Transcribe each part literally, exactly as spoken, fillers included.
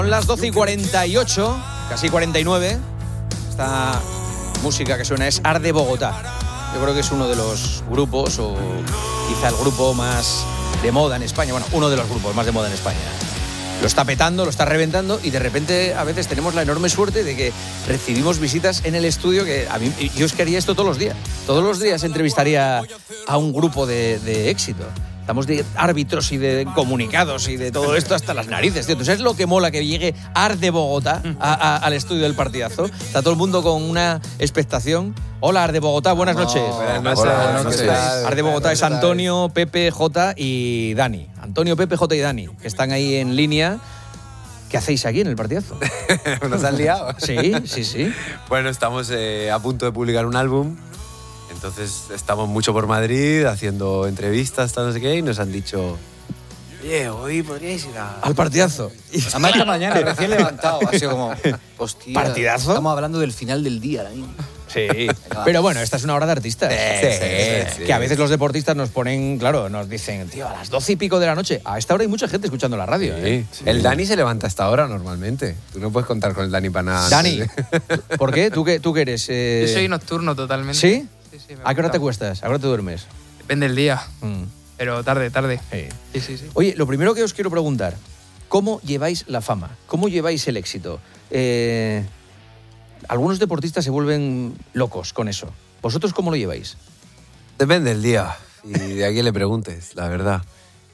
Son las doce y cuarenta y ocho, casi cuarenta y nueve. Esta música que suena es Arde Bogotá. Yo creo que es uno de los grupos, o quizá el grupo más de moda en España. Bueno, uno de los grupos más de moda en España. Lo está petando, lo está reventando y de repente a veces tenemos la enorme suerte de que recibimos visitas en el estudio que a mí, yo es que haría esto todos los días. Todos los días entrevistaría a un grupo de, de éxito. Estamos de árbitros y de comunicados y de todo esto hasta las narices, tío. ¿Tú sabes lo que mola que llegue Arde Bogotá a, a, al estudio del partidazo? Está todo el mundo con una expectación. Hola, Arde Bogotá, buenas noches. No, buenas noches. Hola, Buenas noches. Arde Bogotá es Antonio, Pepe, Jota y Dani. Antonio, Pepe, Jota y Dani, que están ahí en línea. ¿Qué hacéis aquí en el partidazo? ¿Nos han liado? Sí, sí, sí. Bueno, estamos eh, a punto de publicar un álbum. Entonces estamos mucho por Madrid haciendo entrevistas, tal, no sé qué, y nos han dicho, oye, hoy podríais ir a... Al partidazo. Además esta mañana, recién levantado, ha sido como, hostia, ¿partidazo? Estamos hablando del final del día ahora mismo. Sí, pero bueno, esta es una hora de artistas. Sí, sí, sí. Que a veces los deportistas nos ponen, claro, nos dicen, tío, a las doce y pico de la noche. A esta hora hay mucha gente escuchando la radio. Sí. ¿eh? Sí. El Dani se levanta a esta hora normalmente. Tú no puedes contar con el Dani para nada. Dani, ¿por qué? ¿Tú qué, tú qué eres? Eh... Yo soy nocturno totalmente. ¿Sí? Sí, sí. ¿A qué hora te cuestas? ¿A qué hora te duermes? Depende del día, Mm. pero tarde, tarde. Sí. Sí, sí, sí. Oye, lo primero que os quiero preguntar, ¿cómo lleváis la fama? ¿Cómo lleváis el éxito? Eh... Algunos deportistas se vuelven locos con eso. ¿Vosotros cómo lo lleváis? Depende del día y de a quién le preguntes, la verdad.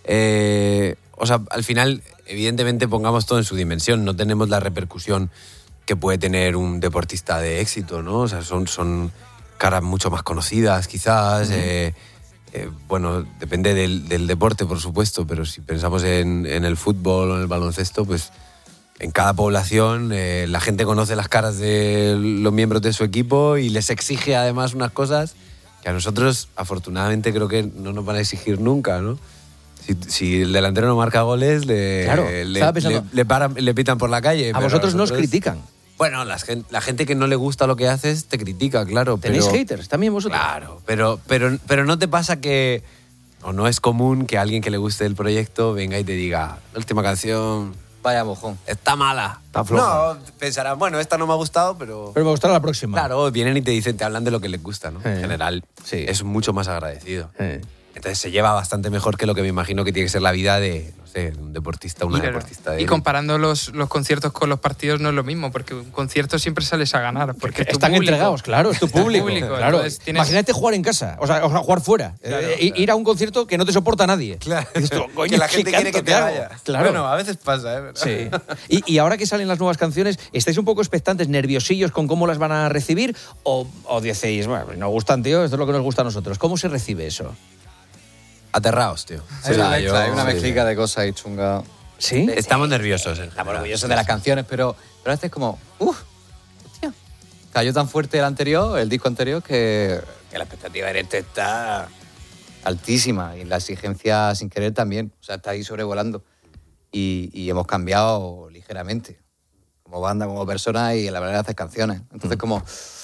Eh, o sea, al final, evidentemente pongamos todo en su dimensión. No tenemos la repercusión que puede tener un deportista de éxito, ¿no? O sea, son, son caras mucho más conocidas, quizás. Uh-huh. eh, eh, bueno, depende del, del deporte, por supuesto, pero si pensamos en, en el fútbol o en el baloncesto, pues en cada población eh, la gente conoce las caras de los miembros de su equipo y les exige además unas cosas que a nosotros, afortunadamente, creo que no nos van a exigir nunca, ¿no? Si, si el delantero no marca goles, le, claro, le, pensando, le, le, paran, le pitan por la calle. A vosotros nos critican. Bueno, la gente, la gente que no le gusta lo que haces te critica, claro. ¿Tenéis pero, haters también vosotros? Claro, pero, pero, pero no te pasa que... O no es común que alguien que le guste el proyecto venga y te diga, la última canción... Vaya mojón. Está mala. Está floja. No, pensarán, bueno, esta no me ha gustado, pero... Pero me gustará la próxima. Claro, vienen y te dicen, te hablan de lo que les gusta, ¿no? Eh, en general, sí. Es mucho más agradecido. Eh. Entonces se lleva bastante mejor que lo que me imagino que tiene que ser la vida de, no sé, un deportista, una Y, claro, deportista. De y comparando los, los conciertos con los partidos no es lo mismo, porque un concierto siempre sales a ganar. Porque es tu están público. entregados, claro, es tu público. público, claro. entonces tienes... Imagínate jugar en casa, o sea, o sea jugar fuera. Claro, eh, claro. Ir a un concierto que no te soporta nadie. Claro. Esto, coño, que la gente quiere que te hago? vaya. Claro. Bueno, a veces pasa, ¿eh? Sí. Y, y ahora que salen las nuevas canciones, ¿estáis un poco expectantes, nerviosillos con cómo las van a recibir? ¿O, o decís, bueno, nos gustan, tío, esto es lo que nos gusta a nosotros? ¿Cómo se recibe eso? Aterrados, tío. Hay, O sea, una mezcla, yo- hay una mezclica de cosas ahí chunga. ¿Sí? Estamos nerviosos. en Estamos general. orgullosos de las canciones, pero, pero a veces como, uff, hostia. Cayó tan fuerte el anterior, el disco anterior, que, que la expectativa en este está altísima y la exigencia sin querer también. O sea, está ahí sobrevolando. Y, y hemos cambiado ligeramente, como banda, como persona y en la manera de hacer canciones. Entonces, como,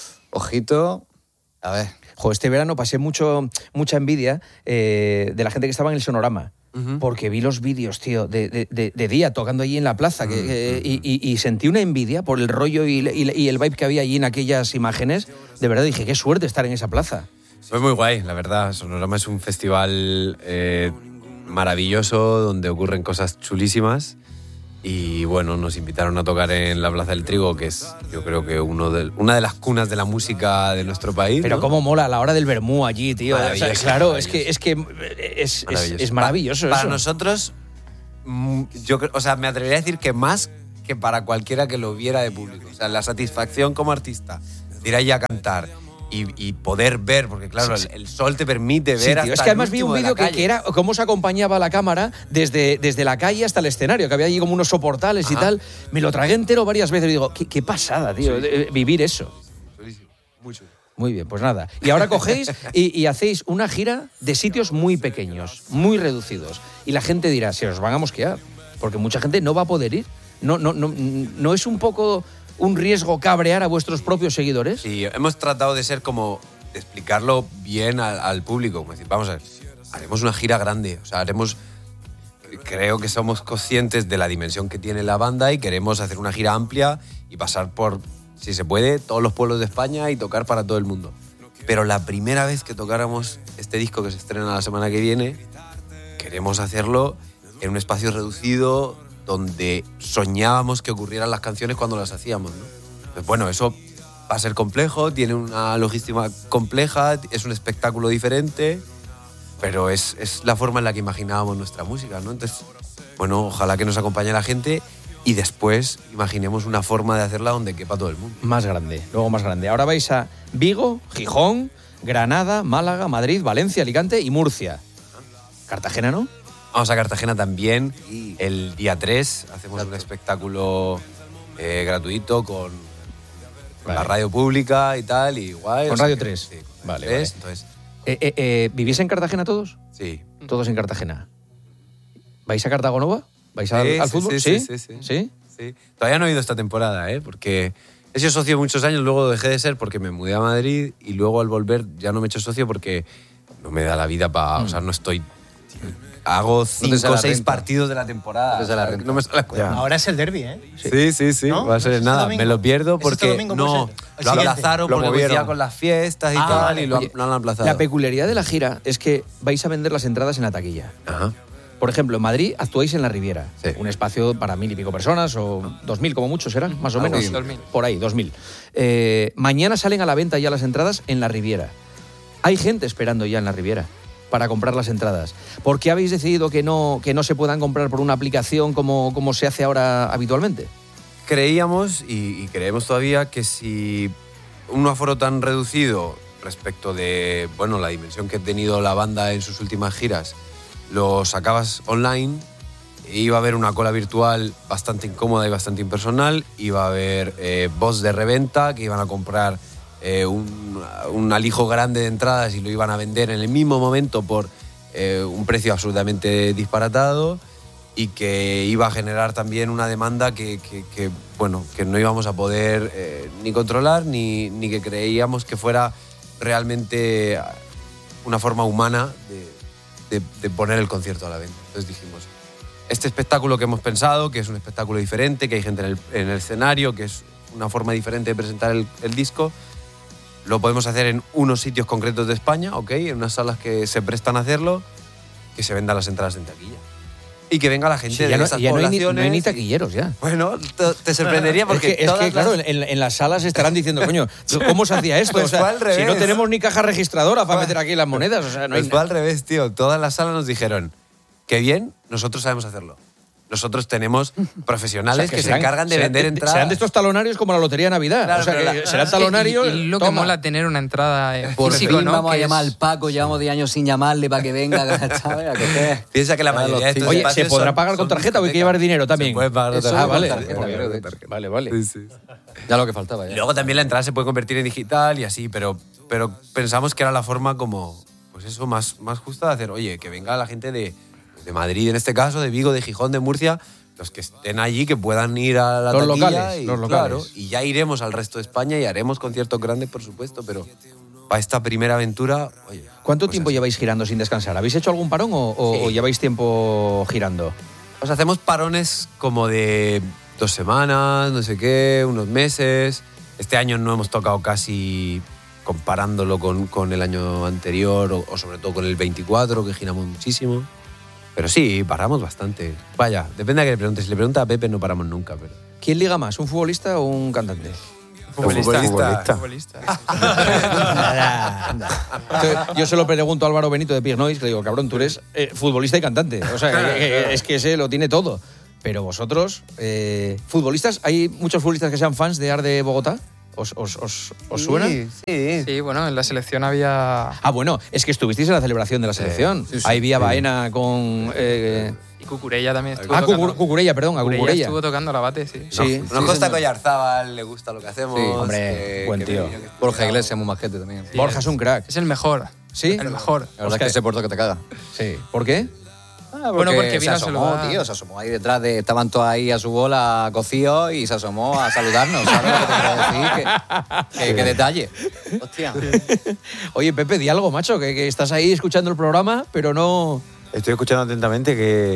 ojito, a ver. Jo, este verano pasé mucho, mucha envidia eh, de la gente que estaba en el Sonorama. Ujú. Porque vi los vídeos, tío, de, de, de, de día tocando allí en la plaza que, que- y, y- y sentí una envidia por el rollo y, y- y el vibe que había allí en aquellas imágenes. De verdad dije, qué suerte estar en esa plaza. Fue muy guay, la verdad. Sonorama es un festival eh, maravilloso donde ocurren cosas chulísimas. Y bueno, nos invitaron a tocar en la Plaza del Trigo, que es, yo creo que uno de, una de las cunas de la música de nuestro país. Pero ¿no? cómo mola a la hora del vermú allí, tío. O sea, Maravilloso, claro, maravilloso. es que es, que es, es, es maravilloso Pa- Para eso. nosotros, mm, yo creo, o sea, me atrevería a decir que más que para cualquiera que lo viera de público. O sea, la satisfacción como artista de ir allí a cantar y, y poder ver, porque claro, Sí, sí. El, el sol te permite Sí, ver tío, hasta es que además el vi un último de la vídeo que, calle. que era cómo se acompañaba la cámara desde, desde la calle hasta el escenario, que había allí como unos soportales y Ajá. tal. Me lo tragué entero varias veces y digo, qué, qué pasada, tío, Sí. de- vivir eso. Chulísimo, muy chulo. Muy bien, pues nada. Y ahora cogéis y, y hacéis una gira de sitios muy pequeños, muy reducidos. Y la gente dirá, se os van a mosquear, porque mucha gente no va a poder ir. No, no, no, ¿no es un poco un riesgo cabrear a vuestros propios seguidores? Sí, hemos tratado de ser como, de explicarlo bien al, al público. Como decir, vamos a ver, haremos una gira grande, o sea, haremos... creo que somos conscientes de la dimensión que tiene la banda y queremos hacer una gira amplia y pasar por, si se puede, todos los pueblos de España y tocar para todo el mundo. Pero la primera vez que tocáramos este disco que se estrena la semana que viene, queremos hacerlo en un espacio reducido donde soñábamos que ocurrieran las canciones cuando las hacíamos, ¿no? Pues bueno, eso va a ser complejo, tiene una logística compleja, es un espectáculo diferente, pero es, es la forma en la que imaginábamos nuestra música, ¿no? Entonces, bueno, ojalá que nos acompañe la gente y después imaginemos una forma de hacerla donde quepa todo el mundo. Más grande, luego más grande. Ahora vais a Vigo, Gijón, Granada, Málaga, Madrid, Valencia, Alicante y Murcia. Cartagena, ¿no? Vamos a Cartagena también. El día tres hacemos un espectáculo eh, gratuito con, con Vale. la radio pública y tal, y guay. Con o sea Radio que- tres. Sí, con Vale, tres, vale. entonces, Eh, eh, eh, ¿Vivís en Cartagena todos? sí. Todos en Cartagena. ¿Vais a Cartagonova? ¿Vais al, Sí, al sí, fútbol? sí, sí, sí, sí. Sí. Todavía no he ido esta temporada, ¿eh? Porque he sido socio muchos años, luego dejé de ser porque me mudé a Madrid y luego al volver ya no me he hecho socio porque no me da la vida para... Mm. O sea, no estoy... Hago cinco sale o la seis renta. partidos de la temporada. No te sale la o sea, renta. No me sale la cuenta. Ahora es el derbi, ¿eh? Sí, sí, sí. ¿No? Va a ser ¿Es este nada. domingo? Me lo pierdo ¿Es este porque domingo, puede no ser? El lo siguiente. aplazaron Lo porque movieron. coincidía con las fiestas y Ah, tal vale. y lo, Oye, lo han aplazado. La peculiaridad de la gira es que vais a vender las entradas en la taquilla. Ajá. Por ejemplo, en Madrid actuáis en la Riviera. Sí. Un espacio para mil y pico personas, o dos mil como mucho serán, más o Algo menos. así. Dos mil. Por ahí, dos mil. Eh, mañana salen a la venta ya las entradas en la Riviera. Hay gente esperando ya en la Riviera para comprar las entradas. ¿Por qué habéis decidido que no, que no se puedan comprar por una aplicación como, como se hace ahora habitualmente? Creíamos y, y creemos todavía que si un aforo tan reducido respecto de bueno la dimensión que ha tenido la banda en sus últimas giras lo sacabas online, iba a haber una cola virtual bastante incómoda y bastante impersonal, iba a haber eh, bots de reventa que iban a comprar eh, un, un alijo grande de entradas y lo iban a vender en el mismo momento por eh, un precio absolutamente disparatado, y que iba a generar también una demanda que, que- que, bueno, que no íbamos a poder eh, ni controlar ni, ni que creíamos que fuera realmente una forma humana de, de- de poner el concierto a la venta. Entonces dijimos, este espectáculo que hemos pensado, que es un espectáculo diferente, que hay gente en el, en el escenario, que es una forma diferente de presentar el, el disco, lo podemos hacer en unos sitios concretos de España, ¿ok? En unas salas que se prestan a hacerlo, que se vendan las entradas en taquilla. Y que venga la gente Sí, de ya no, esas ya no hay ni, no hay poblaciones. ni taquilleros ya. Bueno, te, te sorprendería porque es que, es todas que, claro, las- en, en las salas estarán diciendo, coño, ¿cómo se hacía esto? Pues O sea, fue al si revés. no tenemos ni caja registradora para Fue- meter aquí las monedas. O sea, no hay Pues fue al revés, tío. Todas las salas nos dijeron, qué bien, nosotros sabemos hacerlo. Nosotros tenemos profesionales O sea, que, se serán- encargan de serán vender entradas. Serán de estos talonarios como la Lotería de Navidad. Claro, o sea, pero que la- serán Es que- talonarios. y, y lo que toma. mola tener una entrada en Por físico, fin ¿no? vamos a Que llamar es- al Paco, llevamos diez años sin llamarle para que venga, ¿sabes? A coger. Piensa que la Ya mayoría los de estos tíos. Oye, espacios ¿se podrá son- pagar con son tarjeta o hay que discotecas. llevar dinero también? Se puede pagar con Eso tarjeta. Ah, vale. con tarjeta, Vale, creo que- vale, vale, vale. Sí, sí. Ya lo que faltaba. Y Ya. luego también la entrada se puede convertir en digital y así, pero, pero pensamos que era la forma como, pues eso, más, más justa de hacer, oye, que venga la gente de, de Madrid, en este caso, de Vigo, de Gijón, de Murcia, los que estén allí, que puedan ir a la Los taquilla locales, y, los locales. claro, y ya iremos al resto de España y haremos conciertos grandes, por supuesto, pero para esta primera aventura, oye. ¿Cuánto pues tiempo así. lleváis girando sin descansar? ¿Habéis hecho algún parón o, o- Sí. o lleváis tiempo girando? Pues hacemos parones como de dos semanas, no sé qué, unos meses. Este año no hemos tocado casi comparándolo con, con el año anterior o, o sobre todo con el veinticuatro, que giramos muchísimo. Pero sí, paramos bastante. Vaya, depende a que le preguntes. Si le pregunta a Pepe, no paramos nunca. Pero... ¿Quién liga más, un futbolista o un cantante? Futbolista. Futbolista. Futbolista. Nada, anda. Entonces, yo se lo pregunto a Álvaro Benito de Pignois, que le digo, cabrón, tú eres eh, futbolista y cantante. O sea, que- que- es que ese lo tiene todo. Pero vosotros, eh, futbolistas, ¿hay muchos futbolistas que sean fans de Arde Bogotá? ¿Os, os, os, os suena? Sí, sí. Sí, bueno, en la selección había... Ah, bueno, es que estuvisteis en la celebración de la selección. sí, sí. Ahí vi a Baena con... eh, Y Cucurella también estuvo ah, tocando. Cucur- Cucurella, perdón, a Cucurella Cucurella. estuvo tocando la bate, sí. Sí, Nos sí, Costa señor. Collarzábal, le gusta lo que hacemos. Sí, hombre, buen tío. me- que- Borja Iglesias, muy majete también. Sí, Borja es un crack. Es el mejor. ¿Sí? El mejor. La verdad Oscar- es que ese puerto que te caga. Sí. ¿Por qué? Bueno, porque se vino a asomó, saludar. tío, se asomó ahí detrás de... Estaban todos ahí a su bola cocidos y se asomó a saludarnos, ¿sabes lo que te quiero decir? Que, que, que detalle. Hostia. Oye, Pepe, di algo, macho, que, que estás ahí escuchando el programa, pero no... Estoy escuchando atentamente que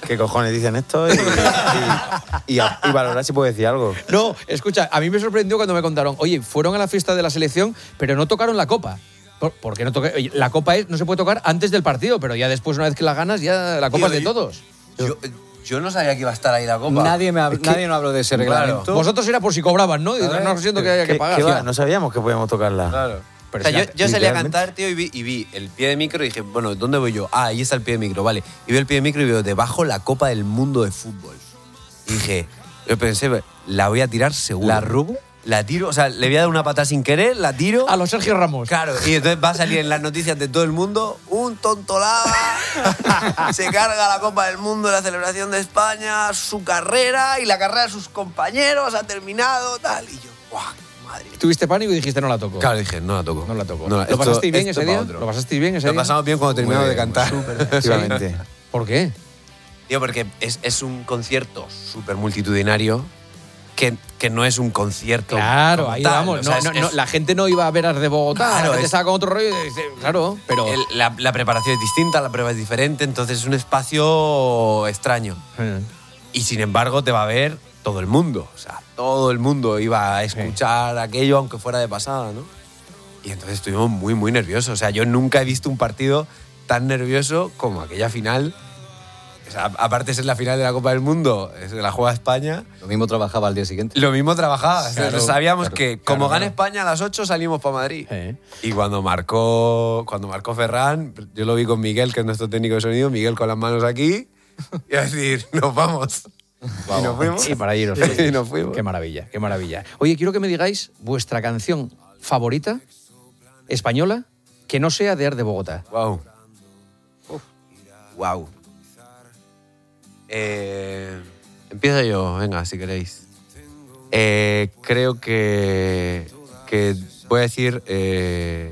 qué cojones dicen esto y, y, y, a- y valorar si puedo decir algo. No, escucha, a mí me sorprendió cuando me contaron, oye, fueron a la fiesta de la selección, pero no tocaron la copa. ¿Por, por qué no toca? Oye, la copa es, no se puede tocar antes del partido, pero ya después, una vez que la ganas, ya la copa es de Tío, todos. Yo, yo no sabía que iba a estar ahí la copa. Nadie, me hab- nadie nos habló de ese Claro. reglamento. Vosotros era por si cobraban, ¿no? Y A ver, no siento que haya que ¿Qué- pagar. qué va? Tío. No sabíamos que podíamos tocarla. Claro. Pero o sea, si yo, la- yo salí a literalmente. cantar, tío, y vi, y vi el pie de micro y dije, bueno, ¿dónde voy yo? Ah, ahí está el pie de micro, vale. Y veo el pie de micro y veo debajo la Copa del Mundo de Fútbol. Y dije, yo pensé, la voy a tirar seguro. ¿La rubo? La tiro, o sea, le voy a dar una patada sin querer, la tiro. A los Sergio Ramos. Claro, y entonces va a salir en las noticias de todo el mundo, un tontolaba, se carga la Copa del Mundo, la celebración de España, su carrera y la carrera de sus compañeros ha terminado, tal. Y yo, ¡guau! Madre mía. Tuviste pánico y dijiste, no la toco. Claro, dije, no la toco. No la toco. No, ¿Lo esto- pasasteis bien esto ese pa' día? otro. ¿Lo pasasteis bien ese Lo día? pasamos bien cuando terminamos Muy de bien, cantar. Efectivamente. ¿Por qué? Tío, porque es, es un concierto súper multitudinario que, que no es un concierto. Claro, como ahí tal. vamos. O sea, No, es- no, no, es- la gente no iba a ver Ars de Bogotá. Claro, la gente es- estaba con otro rollo y dice, claro, pero... el- la, la preparación es distinta, la prueba es diferente, entonces es un espacio extraño. Eh. Y sin embargo te va a ver todo el mundo. O sea, todo el mundo iba a escuchar aquello aunque fuera de pasada, ¿no? Y entonces estuvimos muy, muy nerviosos. O sea, yo nunca he visto un partido tan nervioso como aquella final. O sea, aparte de ser la final de la Copa del Mundo, es la juega España. Lo mismo trabajaba al día siguiente. Lo mismo trabajaba. Claro, Sabíamos claro, que claro, como gane claro. España a las ocho salimos para Madrid. Eh. Y cuando marcó, cuando marcó Ferran, yo lo vi con Miguel, que es nuestro técnico de sonido, Miguel con las manos aquí, y a decir, nos vamos. Y nos fuimos. Y para iros. Y nos fuimos. Qué maravilla, qué maravilla. Oye, quiero que me digáis vuestra canción favorita española que no sea de Ars de Bogotá. Wow. Wow. Eh, empiezo yo, venga, si queréis. Eh, creo que, que voy a decir eh,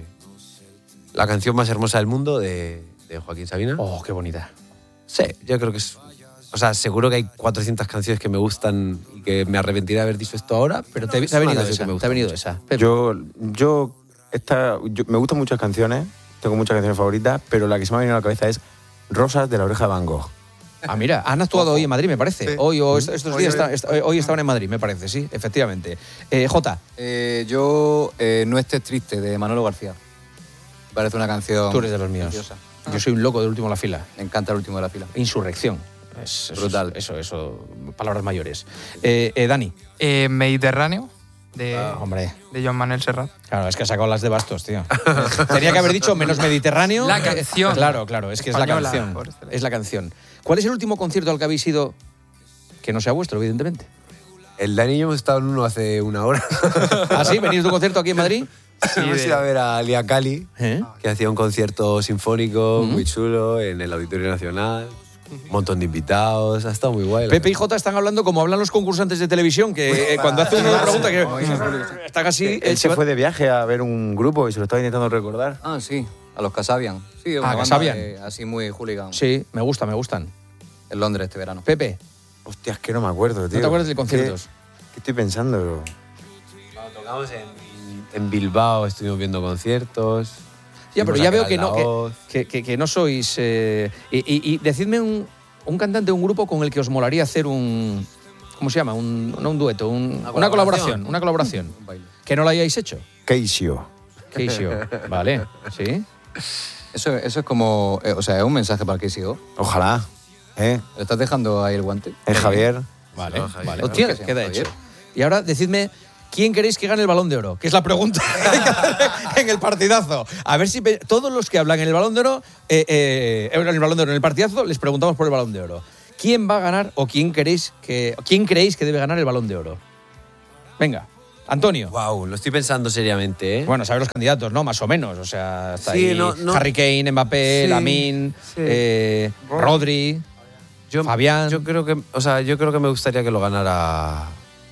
la canción más hermosa del mundo de, de Joaquín Sabina. Oh, qué bonita. Sí, yo creo que es... O sea, seguro que hay cuatrocientas canciones que me gustan y que me arrepentiré de haber dicho esto ahora, pero Te, es te ha una venido canción esa, que me te gusta ha venido mucho. esa. Pepe. Yo, yo, esta, yo- me gustan muchas canciones, tengo muchas canciones favoritas, pero la que se me ha venido a la cabeza es Rosas de la Oreja de Van Gogh. Ah, mira, han actuado hoy en Madrid, me parece. Sí. Hoy o est- estos Hoy, días hoy. está- est- hoy, hoy estaban en Madrid, me parece, sí, efectivamente. Eh, Jota, Eh, yo, eh, No estés triste, de Manolo García. Me parece una canción... tú eres de los míos. preciosa. Yo soy un loco del último de la fila. Me encanta el último de la fila. Insurrección. Es, eso, Brutal. Eso, eso, palabras mayores. Eh, eh, Dani. Eh, Mediterráneo, de, Ah, hombre, de Joan Manuel Serrat. claro, es que ha sacado las de bastos, tío. Tenía que haber dicho menos Mediterráneo. La canción. Claro, claro, es que es la Española, canción. por excelencia. Es la canción. ¿Cuál es el último concierto al que habéis ido que no sea vuestro, evidentemente? El Dani y yo hemos estado en uno hace una hora. ¿Ah, sí? ¿Venís de un concierto aquí en Madrid? hemos de- ido a ver a Lia Cali, ¿Eh? que hacía un concierto sinfónico muy chulo en el Auditorio Nacional. Un montón de invitados, ha estado muy guay. la Pepe y verdad. Jota están hablando como hablan los concursantes de televisión, que eh, cuando hace uno una pregunta que están así... Él eh, se va- fue de viaje a ver un grupo y se lo estaba intentando recordar. Ah, sí, a los Casabian. Sí, una Ah, banda Casabian. de- así muy hooligan. Sí, me gusta, me gustan. En Londres este verano. Pepe, Hostia, es que no me acuerdo, tío. ¿no te acuerdas de ¿Qué- conciertos? ¿Qué estoy pensando? Cuando tocamos en, en Bilbao estuvimos viendo conciertos. Ya, pero fuimos ya a veo que no, que, Altavoz. que, que- que no sois... eh, y, y- y decidme un, un cantante, un grupo con el que os molaría hacer un... ¿Cómo se llama? Un, no un dueto, un- una, Una colaboración. colaboración. Una colaboración. Un baile. Que no la hayáis hecho. Keisio. Keisio. Vale, ¿sí? Eso, eso es como... eh, o sea, es un mensaje para el que sigo. Ojalá. ¿Eh? ¿Le estás dejando ahí el guante? Es Javier. Vale, No, Javier. vale. Hostia, queda- que se queda llama hecho. Javier. Y ahora decidme, ¿quién queréis que gane el Balón de Oro? Que es la pregunta en el partidazo. A ver si pe- todos los que hablan en el Balón de Oro, eh, eh, en el Balón de Oro, en el partidazo, les preguntamos por el Balón de Oro. ¿Quién va a ganar o quién queréis que, quién creéis que debe ganar el Balón de Oro? Venga, Antonio. Wow, lo estoy pensando seriamente, ¿eh? Bueno, sabes los candidatos, ¿no? Más o menos. O sea, está Sí, ahí no, no. Harry Kane, Mbappé, Sí, Lamine, sí. eh, Rodri. Yo, Fabián. Yo creo que, o sea, yo creo que me gustaría que lo ganara.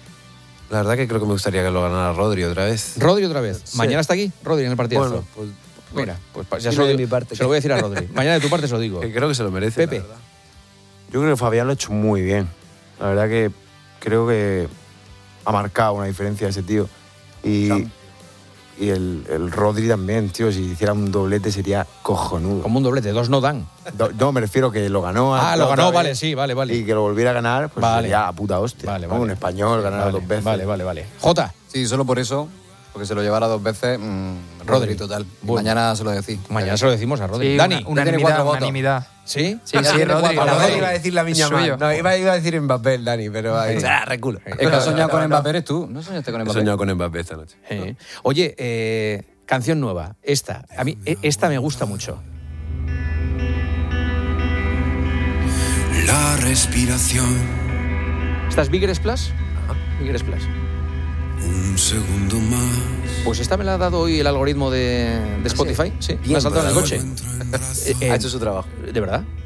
La verdad que creo que me gustaría que lo ganara Rodri otra vez. Rodri otra vez. Sí. ¿Mañana está aquí? Rodri en el partidazo. Bueno, pues Mira, pues pa- ya dile se lo, de digo- mi parte se que- lo voy a decir a Rodri. Mañana de tu parte se lo digo. que creo que se lo merece. Pepe. la verdad. Yo creo que Fabián lo ha hecho muy bien. La verdad que creo que ha marcado una diferencia ese tío. Y Sam. Y el, el Rodri también, tío. Si hiciera un doblete sería cojonudo. Como un doblete, dos no dan. Do- no, me refiero que lo ganó. Ah, a- lo otra ganó, vez, vale, sí, vale, vale. Y que lo volviera a ganar, pues Vale. sería a puta hostia. Vale, ¿no? vale. Un español ganar Vale, dos veces. Vale, vale, vale. Jota, Sí, solo por eso, porque se lo llevara dos veces, mmm, Rodri. Rodri total. Y Bueno. mañana se lo decís. mañana se lo decimos a Rodri. Sí, Dani, una- tiene unanimidad, cuatro votos. unanimidad. ¿sí? Sí, sí, tiene Rodri. cuatro. Rodri. Iba a decir la miña Es suyo. más. No, iba, iba a decir Mbappé, el Dani, pero ahí, ah, reculo. El que ha soñado con Mbappé eres tú. ¿No soñaste con He Mbappé? soñado con Mbappé esta noche. Eh, Oye, eh, canción nueva. Esta. A mí eh, esta me gusta mucho. La respiración, ¿Esta es Bigger Splash? Bigger Splash. un segundo más. Pues esta me la ha dado hoy el algoritmo de, de Spotify. Sí, me ha saltado en el coche. Eh, eh, Ha hecho su trabajo. ¿De verdad?